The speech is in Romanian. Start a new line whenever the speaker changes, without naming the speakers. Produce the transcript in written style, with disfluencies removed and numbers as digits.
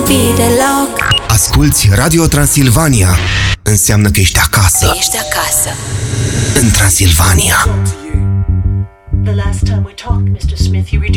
fi deloc.
Asculți Radio Transilvania. Înseamnă că ești acasă.
Ești acasă.
În Transilvania.
The last time we talked, Mr. Smith, you reduced